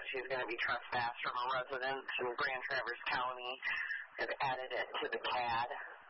she's going to be trespassed from a residence in Grand Traverse County. Have added it to the CAD.